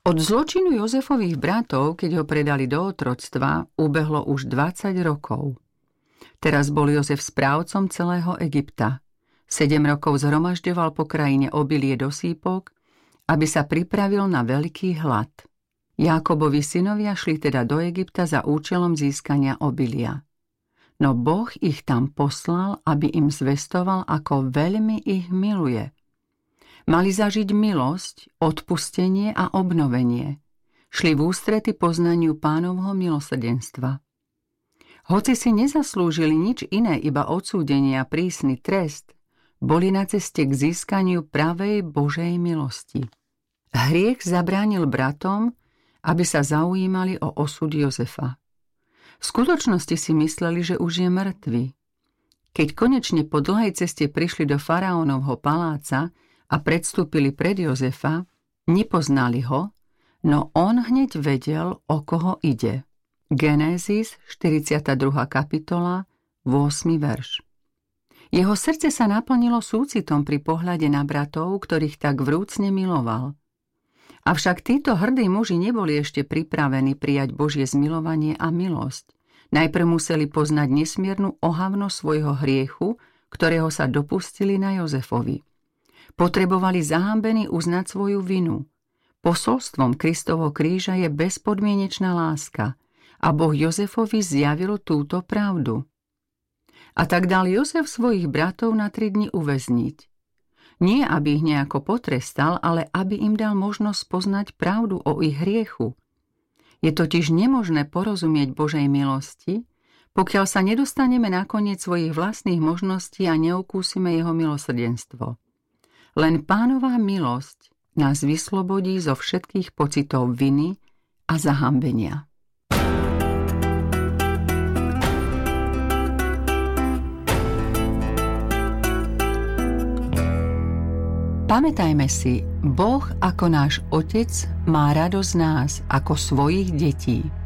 Od zločinu Jozefových bratov, keď ho predali do otroctva, ubehlo už 20 rokov. Teraz bol Jozef správcom celého Egypta. 7 rokov zhromažďoval po krajine obilie do sípok, aby sa pripravil na veľký hlad. Jákobovi synovia šli teda do Egypta za účelom získania obilia. No Boh ich tam poslal, aby im zvestoval, ako veľmi ich miluje. Mali zažiť milosť, odpustenie a obnovenie. Šli v ústrety poznaniu Pánovho milosrdenstva. Hoci si nezaslúžili nič iné, iba odsúdenie a prísny trest, boli na ceste k získaniu pravej Božej milosti. Hriech zabránil bratom, aby sa zaujímali o osud Jozefa. V skutočnosti si mysleli, že už je mŕtvy. Keď konečne po dlhej ceste prišli do faraónovho paláca a predstúpili pred Jozefa, nepoznali ho, no on hneď vedel, o koho ide. Genézis, 42. kapitola, 8. verš. Jeho srdce sa naplnilo súcitom pri pohľade na bratov, ktorých tak vrúcne miloval. Avšak títo hrdí muži neboli ešte pripravení prijať Božie zmilovanie a milosť. Najprv museli poznať nesmiernu ohavnosť svojho hriechu, ktorého sa dopustili na Jozefovi. Potrebovali zahanbení uznať svoju vinu. Posolstvom Kristovho kríža je bezpodmienečná láska a Boh Jozefovi zjavil túto pravdu. A tak dal Jozef svojich bratov na 3 dni uväzniť. Nie, aby ich nejako potrestal, ale aby im dal možnosť poznať pravdu o ich hriechu. Je totiž nemožné porozumieť Božej milosti, pokiaľ sa nedostaneme na koniec svojich vlastných možností a neukúsime jeho milosrdenstvo. Len Pánova milosť nás vyslobodí zo všetkých pocitov viny a zahambenia. Pamätajme si, Boh ako náš Otec má radosť z nás ako svojich detí.